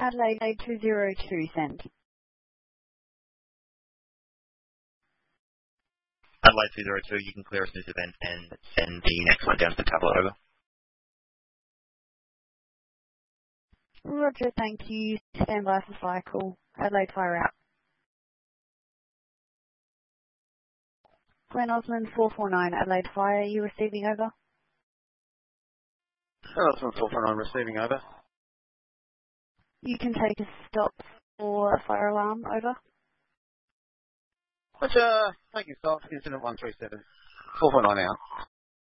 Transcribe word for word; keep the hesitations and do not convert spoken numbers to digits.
Adelaide two zero two, send. Adelaide two zero two, you can clear us this event and send the next one down to the tablet, over. Roger, thank you. Stand by for cycle. Adelaide fire out. Glen Osmond four four nine, Adelaide fire, you receiving, over? Glen Osmond four four nine, receiving, over. You can take a stop for a fire alarm, over. Roger, thank you, stop. Incident one three seven. four four nine out.